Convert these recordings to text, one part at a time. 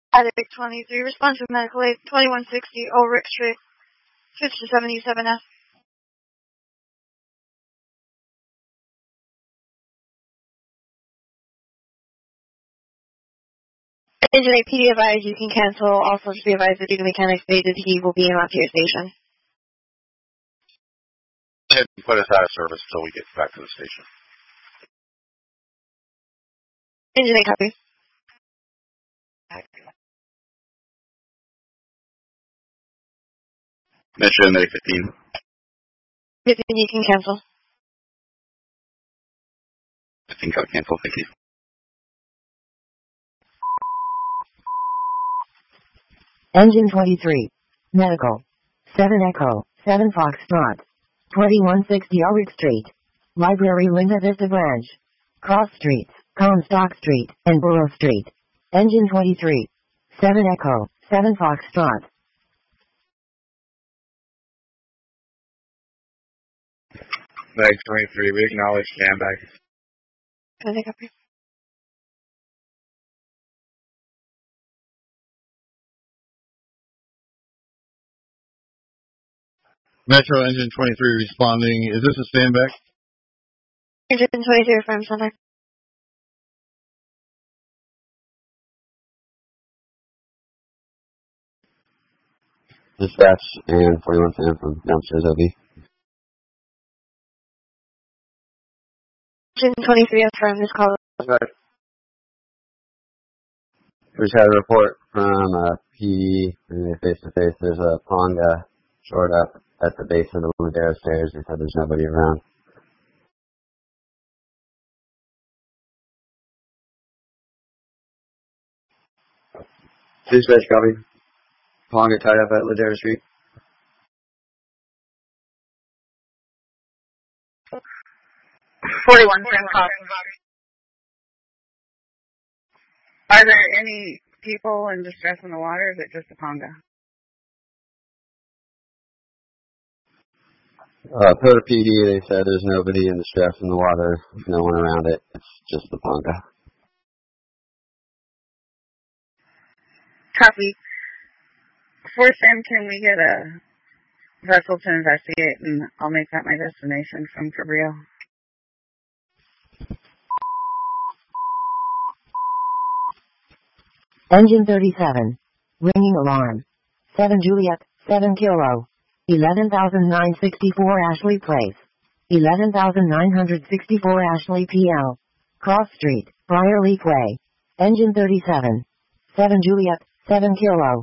Addict 23, response to medical aid, 2160 Ulrich Street, 5077F. Engine 8 PD advised you can cancel. Also, just be advised that due to mechanics stated he will be out to your station. Go ahead and put us out of service until we get back to the station. Engine 8 copy. Mission 815. 15, you can cancel. 15 got cancel, thank you. Engine 23. Medical. 7 Echo. 7 Foxtrot. 2160 Ulrich Street. Library Linda Vista Branch. Cross Streets, Comstock Street, and Borough Street. Engine 23. 7 Echo. 7 Foxtrot. Mag 23, we acknowledge standby. Okay, copy. Metro Engine 23 responding. Is this a standback? Engine 23 from center. Dispatch and 41 Sam from downstairs OB. Engine 23 from this call. Right. We just had a report from PD, face to face. There's a Ponga short up at the base of the Ladera stairs. They said there's nobody around. Dispatch copy. Ponga tied up at Ladera Street. 41 Sam copy. Are there any people in distress in the water, or is it just a Ponga? Per PD, they said there's nobody in distress in the water, no one around it. It's just the Ponga. Copy. For Sam, can we get a vessel to investigate, and I'll make that my destination from Cabrillo. Engine 37. Ringing alarm. 7 Juliet, 7 Kilo. 11,964 Ashley Place. 11,964 Ashley PL. Cross Street, Briarleaf Way. Engine 37. 7 Juliet, 7 Kilo.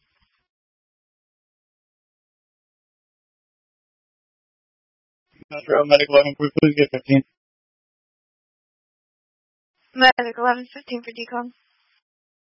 Metro Medical 11, please get 15. Medic 11, 15 for decon.